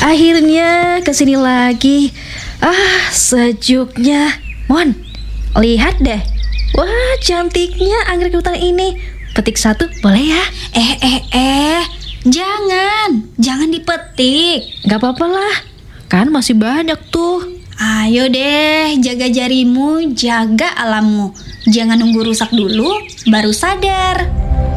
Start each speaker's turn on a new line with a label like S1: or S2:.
S1: Akhirnya kesini lagi. Sejuknya. Mon, lihat deh. Wah, cantiknya anggrek hutan ini. Petik satu boleh ya?
S2: Jangan dipetik.
S1: Gak apa-apa lah, kan masih banyak tuh.
S2: Ayo deh, jaga jarimu, jaga alammu. Jangan nunggu rusak dulu, baru sadar.